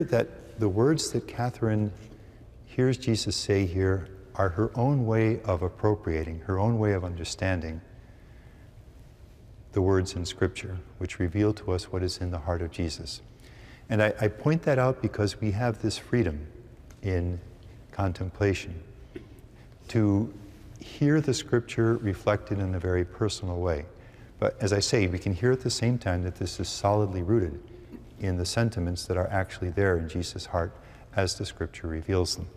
that the words that Catherine hears Jesus say here are her own way of appropriating, her own way of understanding the words in Scripture, which reveal to us what is in the heart of Jesus. And I point that out because we have this freedom in contemplation to hear the Scripture reflected in a very personal way. But as I say, we can hear at the same time that this is solidly rooted in the sentiments that are actually there in Jesus' heart as the Scripture reveals them.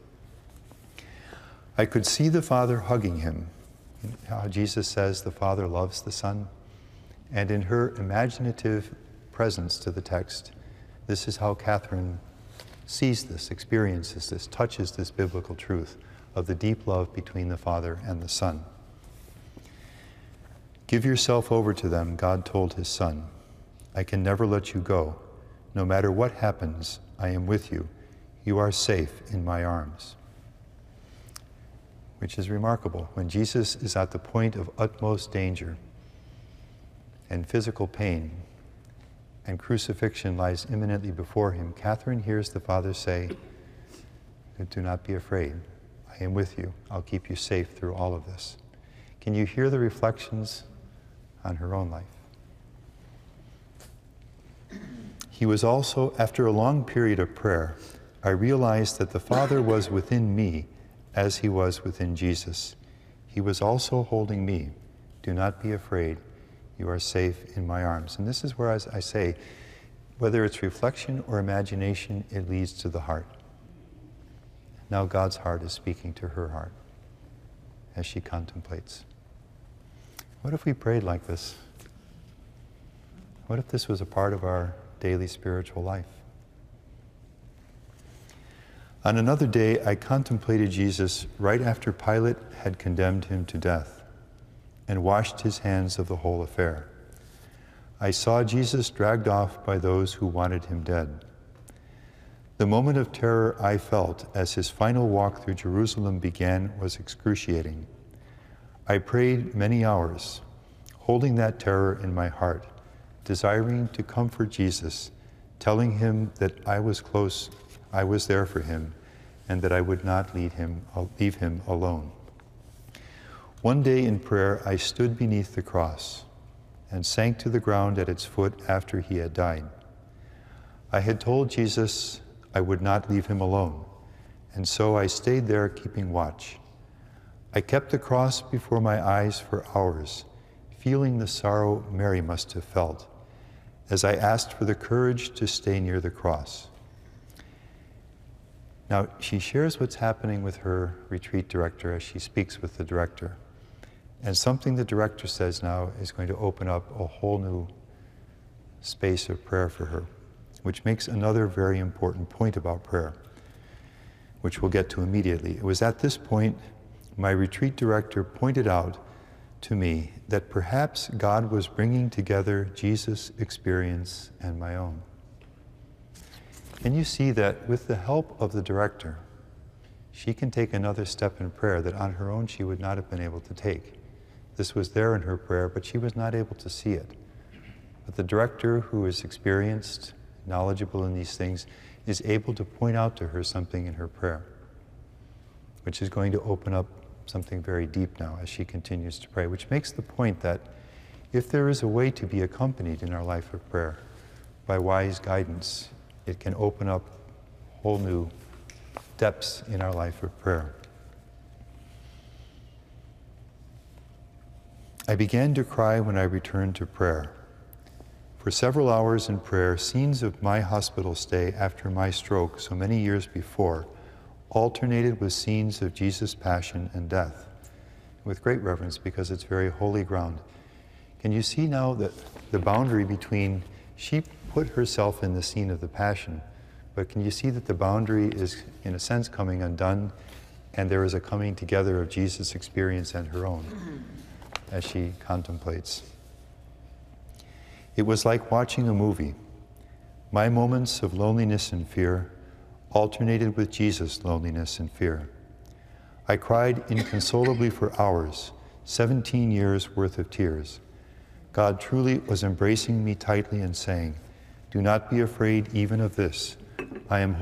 I could see the Father hugging him. How Jesus says the Father loves the Son. And in her imaginative presence to the text, this is how Catherine sees this, experiences this, touches this biblical truth of the deep love between the Father and the Son. Give yourself over to them, God told his Son. I can never let you go. No matter what happens, I am with you. You are safe in my arms. Which is remarkable. When Jesus is at the point of utmost danger and physical pain, and crucifixion lies imminently before him, Catherine hears the Father say, do not be afraid. I am with you. I'll keep you safe through all of this. Can you hear the reflections on her own life? He was also, after a long period of prayer, I realized that the Father was within me as he was within Jesus. He was also holding me. Do not be afraid. You are safe in my arms. And this is where, as I say, whether it's reflection or imagination, it leads to the heart. Now God's heart is speaking to her heart as she contemplates. What if we prayed like this? What if this was a part of our daily spiritual life? On another day, I contemplated Jesus right after Pilate had condemned him to death and washed his hands of the whole affair. I saw Jesus dragged off by those who wanted him dead. The moment of terror I felt as his final walk through Jerusalem began was excruciating. I prayed many hours, holding that terror in my heart, desiring to comfort Jesus, telling him that I was close, I was there for him, and that I would not leave him alone. One day in prayer, I stood beneath the cross and sank to the ground at its foot after he had died. I had told Jesus I would not leave him alone, and so I stayed there keeping watch. I kept the cross before my eyes for hours, feeling the sorrow Mary must have felt, as I asked for the courage to stay near the cross. Now, she shares what's happening with her retreat director as she speaks with the director. And something the director says now is going to open up a whole new space of prayer for her, which makes another very important point about prayer, which we'll get to immediately. It was at this point my retreat director pointed out to me that perhaps God was bringing together Jesus' experience and my own. And you see that with the help of the director, she can take another step in prayer that on her own she would not have been able to take. This was there in her prayer, but she was not able to see it. But the director, who is experienced, knowledgeable in these things, is able to point out to her something in her prayer, which is going to open up something very deep now as she continues to pray, which makes the point that if there is a way to be accompanied in our life of prayer by wise guidance, it can open up whole new depths in our life of prayer. I began to cry when I returned to prayer. For several hours in prayer, scenes of my hospital stay after my stroke so many years before alternated with scenes of Jesus' passion and death, with great reverence because it's very holy ground. Can you see now that the boundary between, she put herself in the scene of the passion, but can you see that the boundary is, in a sense, coming undone, and there is a coming together of Jesus' experience and her own as she contemplates. It was like watching a movie. My moments of loneliness and fear alternated with Jesus' loneliness and fear. I cried inconsolably for hours, 17 years worth of tears. God truly was embracing me tightly and saying, "Do not be afraid even of this. I am